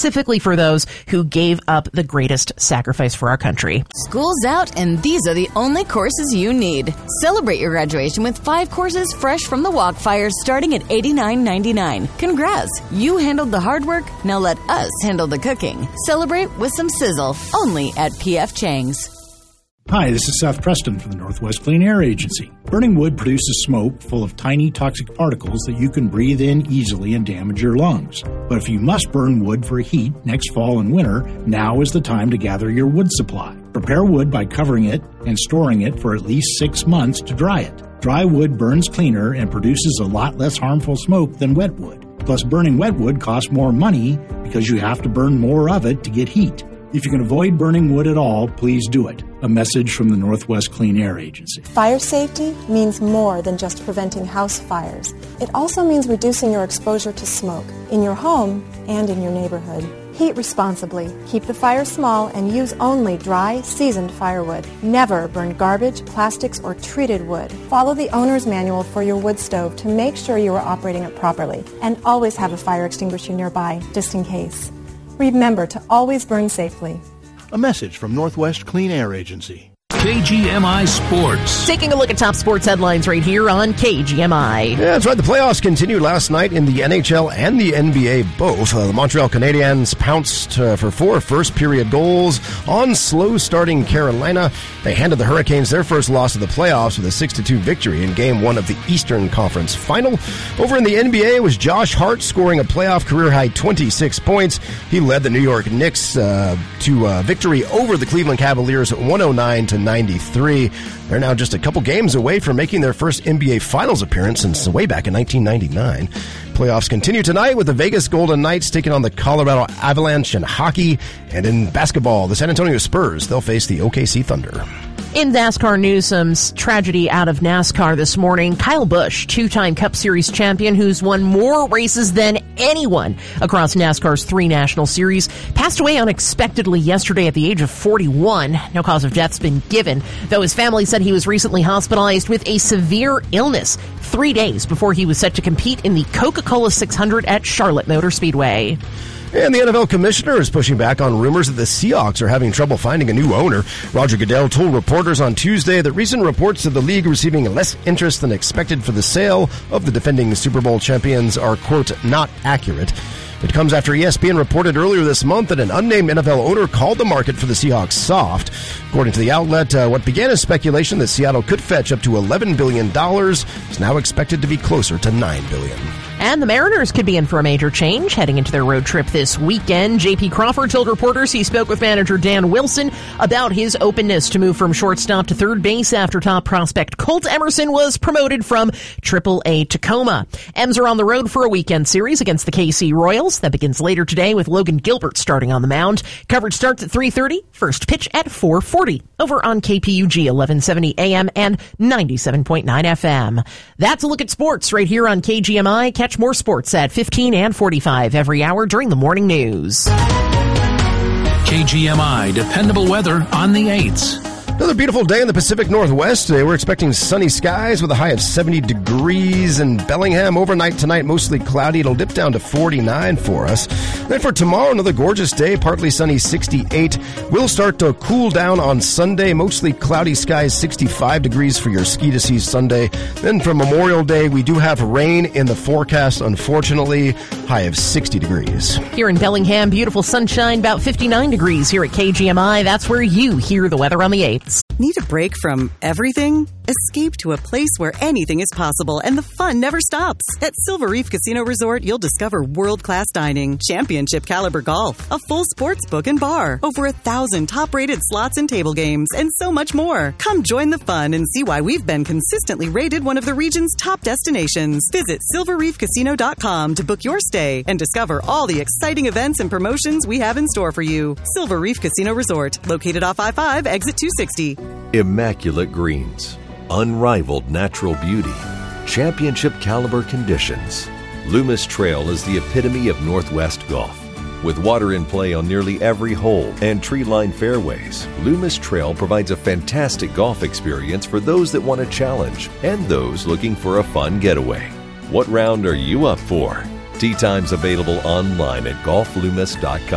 specifically for those who gave up the greatest sacrifice for our country. School's out, and these are the only courses you need. Celebrate your graduation with 5 courses fresh from the Walkfire starting at $89.99. Congrats! You handled the hard work, now let us handle the cooking. Celebrate with some sizzle, only at P.F. Chang's. Hi, this is Seth Preston from the Northwest Clean Air Agency. Burning wood produces smoke full of tiny toxic particles that you can breathe in easily and damage your lungs. But if you must burn wood for heat next fall and winter, now is the time to gather your wood supply. Prepare wood by covering it and storing it for at least 6 months to dry it. Dry wood burns cleaner and produces a lot less harmful smoke than wet wood. Plus, burning wet wood costs more money because you have to burn more of it to get heat. If you can avoid burning wood at all, please do it. A message from the Northwest Clean Air Agency. Fire safety means more than just preventing house fires. It also means reducing your exposure to smoke in your home and in your neighborhood. Heat responsibly. Keep the fire small and use only dry, seasoned firewood. Never burn garbage, plastics, or treated wood. Follow the owner's manual for your wood stove to make sure you are operating it properly. And always have a fire extinguisher nearby, just in case. Remember to always burn safely. A message from Northwest Clean Air Agency. KGMI Sports. Taking a look at top sports headlines right here on KGMI. Yeah, that's right. The playoffs continued last night in the NHL and the NBA both. The Montreal Canadiens pounced for 4 first-period goals on slow-starting Carolina. They handed the Hurricanes their first loss of the playoffs with a 6-2 victory in Game 1 of the Eastern Conference Final. Over in the NBA, it was Josh Hart scoring a playoff career-high 26 points. He led the New York Knicks to victory over the Cleveland Cavaliers 109-93. They're now just a couple games away from making their first NBA Finals appearance since way back in 1999. Playoffs continue tonight with the Vegas Golden Knights taking on the Colorado Avalanche in hockey. And in basketball, the San Antonio Spurs, they'll face the OKC Thunder. In NASCAR news, some tragedy out of NASCAR this morning. Kyle Busch, 2-time Cup Series champion who's won more races than anyone across NASCAR's 3 National Series, passed away unexpectedly yesterday at the age of 41. No cause of death's been given, though his family said he was recently hospitalized with a severe illness 3 days before he was set to compete in the Coca-Cola 600 at Charlotte Motor Speedway. And the NFL commissioner is pushing back on rumors that the Seahawks are having trouble finding a new owner. Roger Goodell told reporters on Tuesday that recent reports of the league receiving less interest than expected for the sale of the defending Super Bowl champions are, quote, not accurate. It comes after ESPN reported earlier this month that an unnamed NFL owner called the market for the Seahawks soft. According to the outlet, what began as speculation that Seattle could fetch up to $11 billion is now expected to be closer to $9 billion. And the Mariners could be in for a major change heading into their road trip this weekend. J.P. Crawford told reporters he spoke with manager Dan Wilson about his openness to move from shortstop to third base after top prospect Colt Emerson was promoted from Triple-A Tacoma. M's are on the road for a weekend series against the KC Royals. That begins later today with Logan Gilbert starting on the mound. Coverage starts at 3:30, first pitch at 4:40 over on KPUG 1170 AM and 97.9 FM. That's a look at sports right here on KGMI. Catch more sports at 15 and 45 every hour during the morning news. KGMI dependable weather on the 8s. Another beautiful day in the Pacific Northwest. Today we're expecting sunny skies with a high of 70 degrees in Bellingham. Overnight tonight, mostly cloudy. It'll dip down to 49 for us. Then for tomorrow, another gorgeous day, partly sunny, 68. We'll start to cool down on Sunday, mostly cloudy skies, 65 degrees for your ski to see Sunday. Then for Memorial Day, we do have rain in the forecast, unfortunately, high of 60 degrees. Here in Bellingham, beautiful sunshine, about 59 degrees here at KGMI. That's where you hear the weather on the 8th. Need a break from everything? Escape to a place where anything is possible and the fun never stops. At Silver Reef Casino Resort, you'll discover world-class dining, championship caliber golf, a full sports book and bar, over 1,000 top-rated slots and table games, and so much more. Come join the fun and see why we've been consistently rated one of the region's top destinations. Visit silverreefcasino.com to book your stay and discover all the exciting events and promotions we have in store for you. Silver Reef Casino Resort, located off I-5, exit 260. Immaculate greens, unrivaled natural beauty, championship caliber conditions. Loomis Trail is the epitome of Northwest golf. With water in play on nearly every hole and tree-lined fairways, Loomis Trail provides a fantastic golf experience for those that want a challenge and those looking for a fun getaway. What round are you up for? Tee times available online at golfloomis.com.